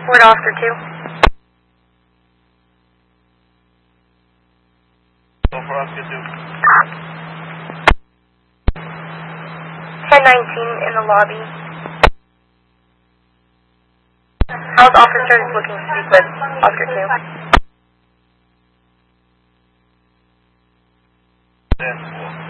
Report Oscar 2. Go for Oscar 2. 1019 in the lobby. House officer is looking to speak with Oscar 2. 10-4.